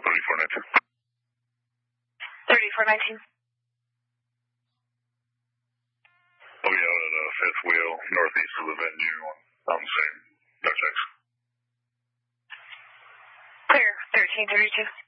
3419. 3419. I'll be out at Fifth Wheel, northeast of the venue on the same. No checks. Clear, 1332.